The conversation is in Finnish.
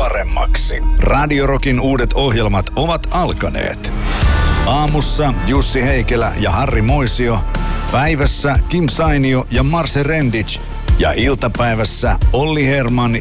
paremmaksi. Radio Rockin uudet ohjelmat ovat alkaneet. Aamussa Jussi Heikelä ja Harri Moisio. Päivässä Kim Sainio ja Marse Rendic. Ja iltapäivässä Olli Herman